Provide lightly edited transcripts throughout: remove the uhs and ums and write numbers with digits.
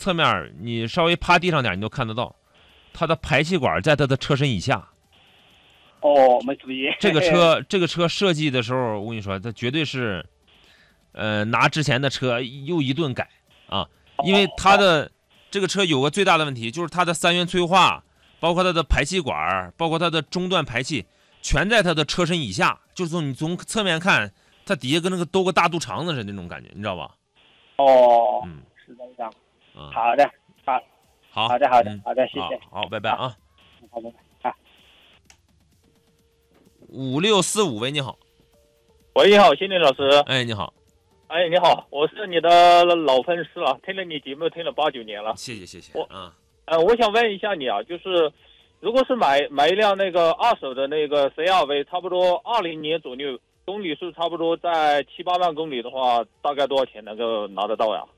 侧面你稍微趴地上点，你都看得到，它的排气管在它的车身以下。 哦，没注意。 这个车设计的时候，我跟你说，它绝对是，拿之前的车又一顿改啊，因为它的这个车有个最大的问题，就是它的3元催化，包括它的排气管，包括它的中段排气，全在它的车身以下，就是你从侧面看，它底下跟那个兜个大肚肠子似的那种感觉，你知道吧？ 哦， 嗯， 是这样。 啊， 好的， 好， 好的，谢谢。 好，拜拜啊。 好的，啊。 5645喂，你好。 喂，你好，心理老师。 哎，你好。 哎，你好，我是你的老粉丝了，听了你节目听了8、9年了。 谢谢。 我想问一下你啊，就是如果是买一辆那个二手的那个 CR-V， 差不多20年左右，公里数差不多在7、8万公里的话，大概多少钱能够拿得到呀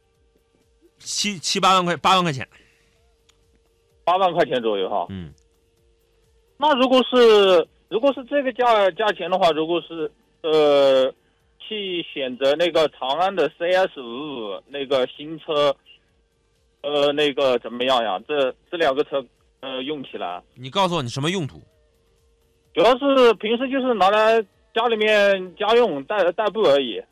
？7、8万块钱。 8万块钱左右哈。 嗯。 那如果是这个价钱的话，如果是去选择那个长安的 CS55那个新车，那个怎么样呀？这两个车用起来， 你告诉我你什么用途？ 主要是平时就是拿来家里面家用代步而已。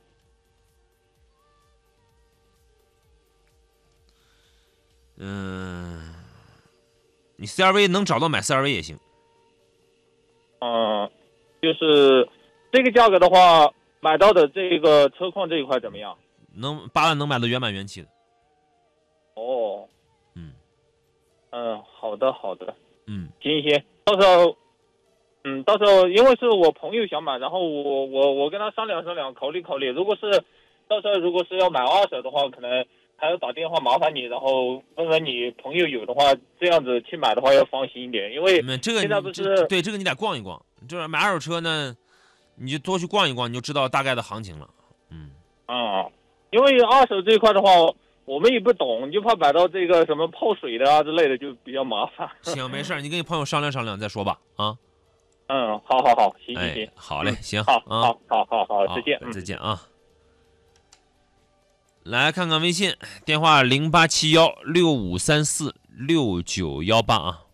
你 CR-V 能找到买 CR-V 也行。 就是这个价格的话，买到的这个车况这一块怎么样 ？8万能买到原版原漆的。 哦。好的。行，到时候因为是我朋友想买，然后我跟他商量考虑，如果是到时候如果是要买二手的话，可能还要打电话麻烦你，然后问问你朋友有的话，这样子去买的话要放心一点，因为现在不是对这个你得逛一逛，就是买二手车呢，你就多去逛一逛，你就知道大概的行情了。 因为二手这一块的话，我们也不懂，就怕买到这个什么泡水的啊之类的，就比较麻烦。 行，没事，你跟你朋友商量再说吧。啊。 好，行， 好嘞，行， 好，再见， 再见啊。来看看微信，电话087165346918啊。